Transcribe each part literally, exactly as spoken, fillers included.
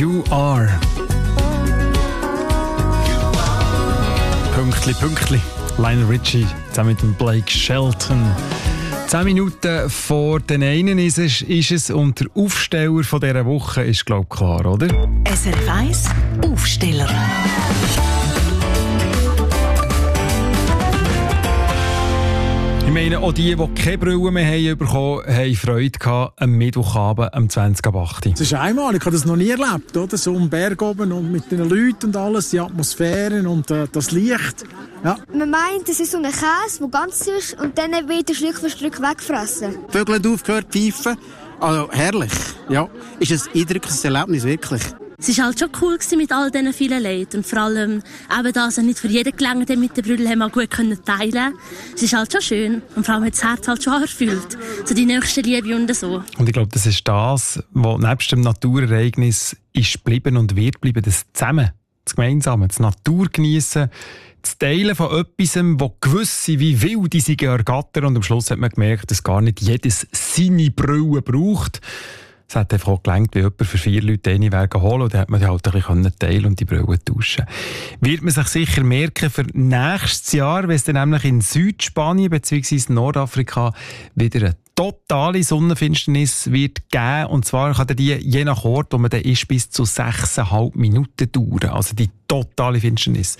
You Are. Pünktli, Pünktli. Lionel Richie zusammen mit dem Blake Shelton. Zehn Minuten vor den einen ist es, ist es und der Aufsteller von dieser Woche ist, glaube ich, klar, oder? S R F eins Aufsteller. Ich meine, auch die, die keine Brille mehr haben bekommen, haben Freude gehabt am Mittwochabend am zwanzig ab acht. Das ist einmal, ich habe das noch nie erlebt, oder? So am Berg oben und mit den Leuten und alles, die Atmosphäre und äh, das Licht. Ja. Man meint, das ist so ein Käse, der ganz ist und dann wird er Stück für Stück wegfressen. Die Vögel haben aufgehört zu pfeifen. Also herrlich, ja. Ist ein eindrückliches Erlebnis, wirklich. Es war halt schon cool mit all diesen vielen Leuten. Und vor allem eben, dass er nicht für jeden gelangt hat mit den Brüdern, haben wir gut teilen können. Es ist halt schon schön. Und vor allem hat das Herz halt schon erfüllt. So die nächste Liebe und so. Und ich glaube, das ist das, was nebst dem Naturereignis ist geblieben und wird bleiben, das Zusammen, das Gemeinsame, das Natur geniessen, das Teilen von etwas, wo gewisse wie wilde sich ergattern. Und am Schluss hat man gemerkt, dass gar nicht jedes seine Brille braucht. Es hat einfach auch gelangt, wie jemand für vier Leute eine Wege holen und dann hat man die halt ein bisschen teilen und die Brille tauschen. Wird man sich sicher merken für nächstes Jahr, wenn es dann nämlich in Südspanien bzw. Nordafrika wieder eine totale Sonnenfinsternis wird geben. Und zwar kann die je nach Ort, wo man dann ist, bis zu sechseinhalb Minuten dauern. Also die totale Finsternis.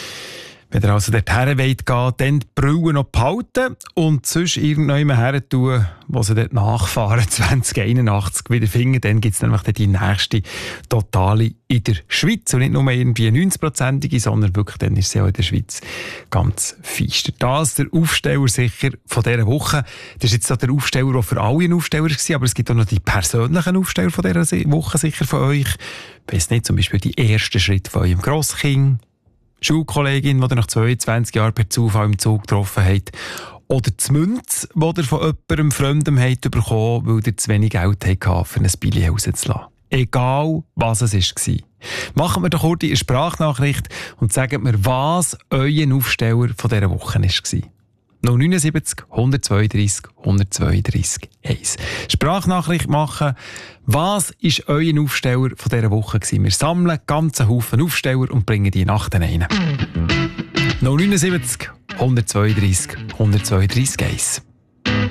Wenn ihr also dorthin wollt gehen, dann die Brille noch behalten und sonst irgendjemand her tun, wo sie dort nachfahren, zwanzig einundachtzig wieder finden. Dann gibt es nämlich die nächste totale in der Schweiz. Und nicht nur irgendwie neunzig-prozentige, sondern wirklich dann ist sie auch in der Schweiz ganz feister. Das ist der Aufsteller sicher von dieser Woche. Das ist jetzt so der Aufsteller, der für alle ein Aufsteller war, aber es gibt auch noch die persönlichen Aufsteller von dieser Woche sicher von euch. Ich weiss nicht, zum Beispiel die ersten Schritte von eurem Grosskind, Schulkollegin, die ihr nach zweiundzwanzig Jahren per Zufall im Zug getroffen habt. Oder die Münze, die ihr von jemandem Fremdem habt bekommen, weil ihr zu wenig Geld hattet, für ein Billet rauszulassen. Egal, was es war. Machen wir doch kurz eine Sprachnachricht und sagt mir, was euer Aufsteller von dieser Woche war. null neun sieben null eins zwei drei eins zwei drei eins. Sprachnachricht machen. Was war euer Aufsteller von dieser Woche? Wir sammeln ganzen Haufen Aufsteller und bringen die Nacht rein. null neun sieben null eins zwei drei eins zwei drei eins.